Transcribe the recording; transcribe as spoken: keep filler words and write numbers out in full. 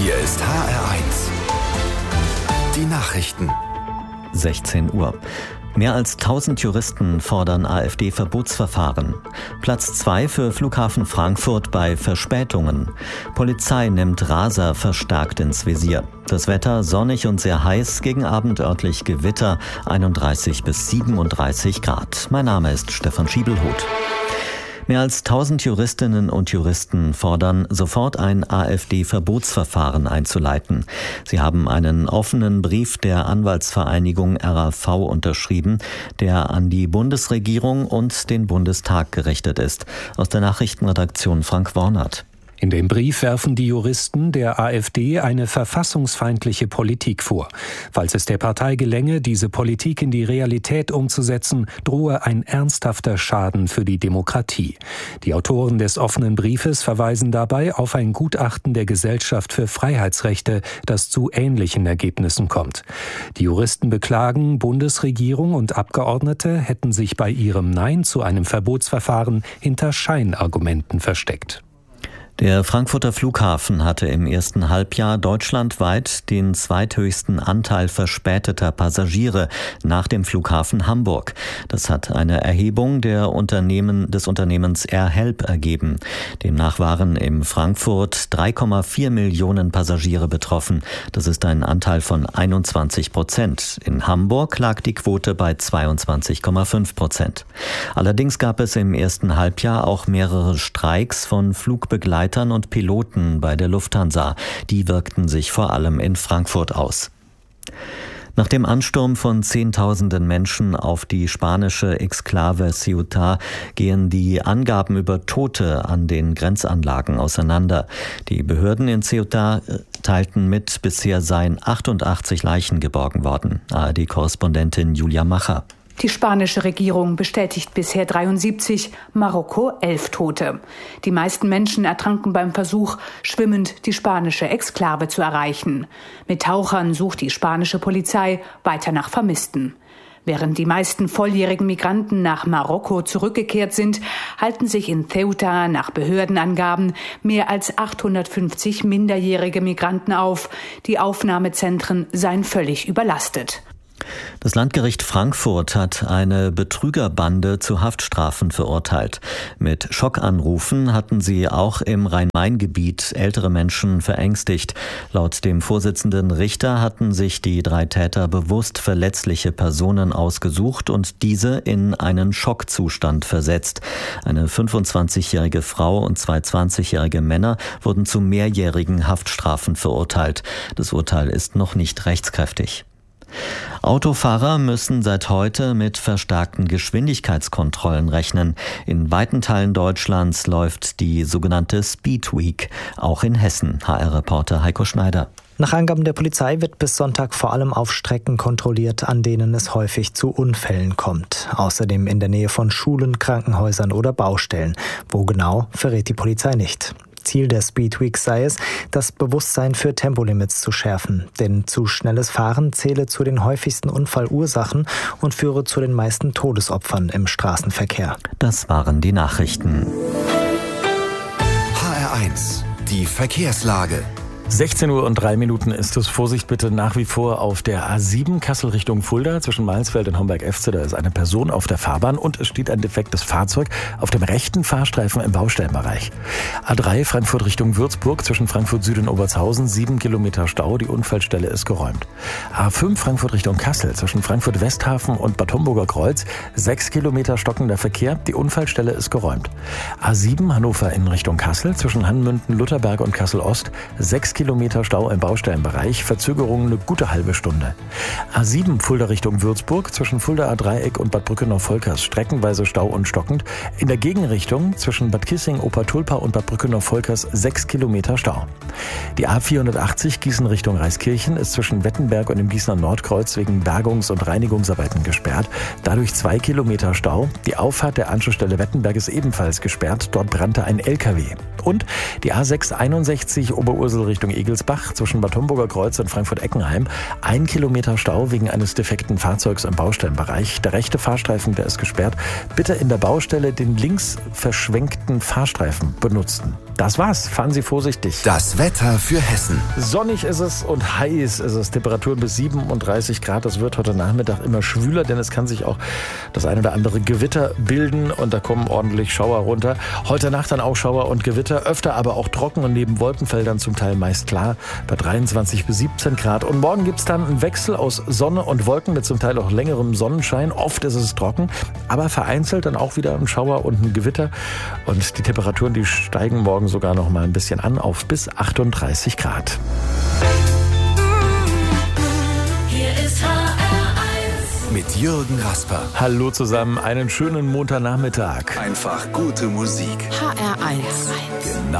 Hier ist H R eins. Die Nachrichten. sechzehn Uhr. Mehr als tausend Juristen fordern AfD-Verbotsverfahren. Platz zwei für Flughafen Frankfurt bei Verspätungen. Polizei nimmt Raser verstärkt ins Visier. Das Wetter sonnig und sehr heiß, gegen Abend örtlich Gewitter, einunddreißig bis siebenunddreißig Grad. Mein Name ist Stefan Schiebelhuth. Mehr als tausend Juristinnen und Juristen fordern, sofort ein AfD-Verbotsverfahren einzuleiten. Sie haben einen offenen Brief der Anwaltsvereinigung R A V unterschrieben, der an die Bundesregierung und den Bundestag gerichtet ist. Aus der Nachrichtenredaktion Frank Wornert. In dem Brief werfen die Juristen der AfD eine verfassungsfeindliche Politik vor. Falls es der Partei gelänge, diese Politik in die Realität umzusetzen, drohe ein ernsthafter Schaden für die Demokratie. Die Autoren des offenen Briefes verweisen dabei auf ein Gutachten der Gesellschaft für Freiheitsrechte, das zu ähnlichen Ergebnissen kommt. Die Juristen beklagen, Bundesregierung und Abgeordnete hätten sich bei ihrem Nein zu einem Verbotsverfahren hinter Scheinargumenten versteckt. Der Frankfurter Flughafen hatte im ersten Halbjahr deutschlandweit den zweithöchsten Anteil verspäteter Passagiere nach dem Flughafen Hamburg. Das hat eine Erhebung der Unternehmen, des Unternehmens AirHelp ergeben. Demnach waren in Frankfurt drei Komma vier Millionen Passagiere betroffen. Das ist ein Anteil von einundzwanzig Prozent. In Hamburg lag die Quote bei zweiundzwanzig Komma fünf Prozent. Allerdings gab es im ersten Halbjahr auch mehrere Streiks von Flugbegleitern und Piloten bei der Lufthansa. Die wirkten sich vor allem in Frankfurt aus. Nach dem Ansturm von Zehntausenden Menschen auf die spanische Exklave Ceuta gehen die Angaben über Tote an den Grenzanlagen auseinander. Die Behörden in Ceuta teilten mit, bisher seien achtundachtzig Leichen geborgen worden. A R D-Korrespondentin Julia Macher. Die spanische Regierung bestätigt bisher dreiundsiebzig, Marokko elf Tote. Die meisten Menschen ertranken beim Versuch, schwimmend die spanische Exklave zu erreichen. Mit Tauchern sucht die spanische Polizei weiter nach Vermissten. Während die meisten volljährigen Migranten nach Marokko zurückgekehrt sind, halten sich in Ceuta nach Behördenangaben mehr als achthundertfünfzig minderjährige Migranten auf. Die Aufnahmezentren seien völlig überlastet. Das Landgericht Frankfurt hat eine Betrügerbande zu Haftstrafen verurteilt. Mit Schockanrufen hatten sie auch im Rhein-Main-Gebiet ältere Menschen verängstigt. Laut dem Vorsitzenden Richter hatten sich die drei Täter bewusst verletzliche Personen ausgesucht und diese in einen Schockzustand versetzt. Eine fünfundzwanzigjährige Frau und zwei zwanzigjährige Männer wurden zu mehrjährigen Haftstrafen verurteilt. Das Urteil ist noch nicht rechtskräftig. Autofahrer müssen seit heute mit verstärkten Geschwindigkeitskontrollen rechnen. In weiten Teilen Deutschlands läuft die sogenannte Speed Week, auch in Hessen. H R-Reporter Heiko Schneider. Nach Angaben der Polizei wird bis Sonntag vor allem auf Strecken kontrolliert, an denen es häufig zu Unfällen kommt. Außerdem in der Nähe von Schulen, Krankenhäusern oder Baustellen. Wo genau, verrät die Polizei nicht. Ziel der Speed Week sei es, das Bewusstsein für Tempolimits zu schärfen. Denn zu schnelles Fahren zähle zu den häufigsten Unfallursachen und führe zu den meisten Todesopfern im Straßenverkehr. Das waren die Nachrichten. H R eins, die Verkehrslage. sechzehn Uhr und drei Minuten ist es. Vorsicht bitte nach wie vor auf der A sieben Kassel Richtung Fulda zwischen Mansfeld und Homberg-Efze. Da ist eine Person auf der Fahrbahn und es steht ein defektes Fahrzeug auf dem rechten Fahrstreifen im Baustellenbereich. A drei Frankfurt Richtung Würzburg zwischen Frankfurt Süd und Obertshausen, sieben Kilometer Stau. Die Unfallstelle ist geräumt. A fünf Frankfurt Richtung Kassel zwischen Frankfurt Westhafen und Bad Homburger Kreuz, sechs Kilometer stockender Verkehr. Die Unfallstelle ist geräumt. A sieben Hannover in Richtung Kassel zwischen Hanmünden, Lutherberg und Kassel Ost, sechs Kilometer Stau im Baustellenbereich, Verzögerung eine gute halbe Stunde. A sieben Fulda Richtung Würzburg zwischen Fuldaer Dreieck und Bad Brückenau-Volkers, streckenweise Stau und stockend. In der Gegenrichtung zwischen Bad Kissing, Obertulpa und Bad Brückenau-Volkers sechs Kilometer Stau. Die A vierhundertachtzig Gießen Richtung Reiskirchen ist zwischen Wettenberg und dem Gießener Nordkreuz wegen Bergungs- und Reinigungsarbeiten gesperrt. Dadurch zwei Kilometer Stau. Die Auffahrt der Anschlussstelle Wettenberg ist ebenfalls gesperrt. Dort brannte ein L K W. Und die A sechs einundsechzig Oberursel Richtung Richtung Egelsbach zwischen Bad Homburger Kreuz und Frankfurt-Eckenheim. Ein Kilometer Stau wegen eines defekten Fahrzeugs im Baustellenbereich. Der rechte Fahrstreifen, der ist gesperrt. Bitte in der Baustelle den links verschwenkten Fahrstreifen benutzen. Das war's. Fahren Sie vorsichtig. Das Wetter für Hessen. Sonnig ist es und heiß ist es. Temperaturen bis siebenunddreißig Grad. Das wird heute Nachmittag immer schwüler, denn es kann sich auch das eine oder andere Gewitter bilden und da kommen ordentlich Schauer runter. Heute Nacht dann auch Schauer und Gewitter, öfter aber auch trocken und neben Wolkenfeldern zum Teil meist klar bei dreiundzwanzig bis siebzehn Grad. Und morgen gibt's dann einen Wechsel aus Sonne und Wolken mit zum Teil auch längerem Sonnenschein. Oft ist es trocken, aber vereinzelt dann auch wieder ein Schauer und ein Gewitter. Und die Temperaturen, die steigen morgen sogar noch mal ein bisschen an auf bis achtunddreißig Grad. Hier ist H R eins mit Jürgen Rasper. Hallo zusammen, einen schönen Montagnachmittag. Einfach gute Musik. H R eins.